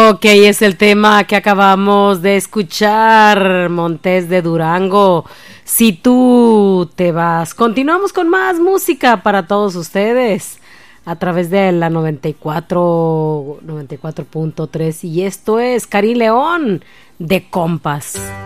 Ok, es el tema que acabamos de escuchar, Montes de Durango. Si tú te vas, continuamos con más música para todos ustedes a través de la 94.3 y esto es Cari León de Compas.